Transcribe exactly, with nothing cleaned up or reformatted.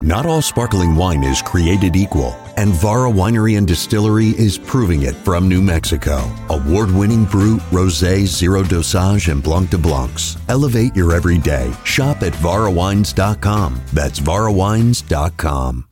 Not all sparkling wine is created equal, and Vara Winery and Distillery is proving it from New Mexico. Award-winning Brut, Rosé, Zero Dosage, and Blanc de Blancs. Elevate your everyday. Shop at vara wines dot com. That's vara wines dot com.